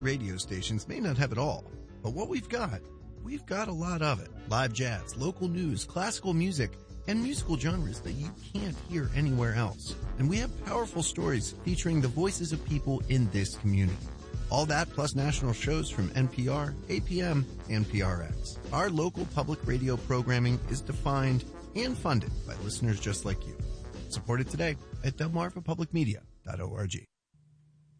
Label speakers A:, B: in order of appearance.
A: Radio stations may not have it all, but what we've got a lot of it. Live jazz, local news, classical music, and musical genres that you can't hear anywhere else. And we have powerful stories featuring the voices of people in this community. All that plus national shows from NPR, APM, and PRX. Our local public radio programming is defined and funded by listeners just like you. Support it today at delmarvapublicmedia.org.